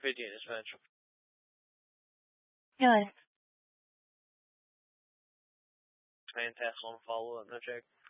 Pretty dispatch. Good. Fantastic on follow up, no check.